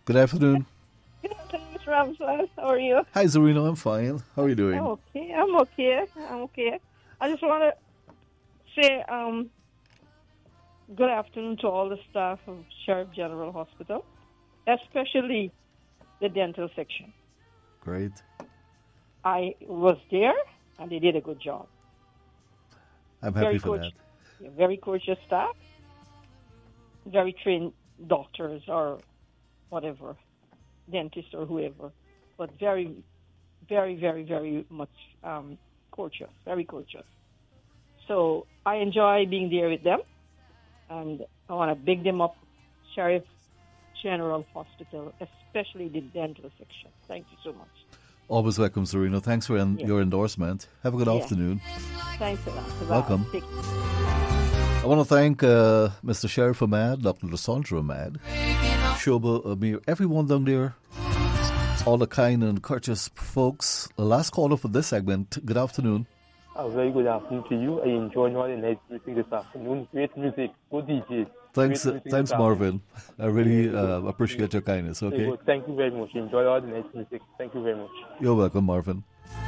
Good afternoon. Good afternoon, Mr. Ramsland. How are you? Hi, Zarina. I'm fine. How are you doing? I'm okay. I just want to say good afternoon to all the staff of Sheriff General Hospital, especially the dental section. Great. I was there, and they did a good job. I'm happy for that. Very courteous staff, very trained doctors or whatever, dentist or whoever, but very, very, very, very much courteous, very courteous. So I enjoy being there with them, and I want to big them up, Sheriff General Hospital, especially the dental section. Thank you so much. Always welcome, Zarina. Thanks for your endorsement. Have a good afternoon. Thanks a lot. Welcome. I want to thank Mr. Sheriff Ahmad, Dr. Lysandra Ahmad, Shoba Amir, everyone down there, all the kind and courteous folks. The last caller for this segment. Good afternoon. A very good afternoon to you. I enjoyed all the nice music this afternoon. Great music, good DJs. Thanks, Marvin. I really appreciate your kindness. Okay. Thank you very much. Enjoy all the nice music. Thank you very much. You're welcome, Marvin.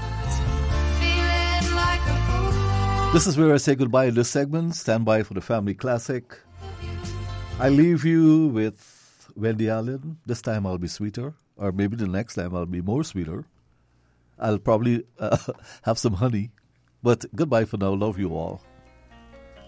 This is where I say goodbye in this segment. Stand by for the Family Classic. I leave you with Wendy Allen. This time I'll be sweeter, or maybe the next time I'll be more sweeter. I'll probably have some honey. But goodbye for now. Love you all.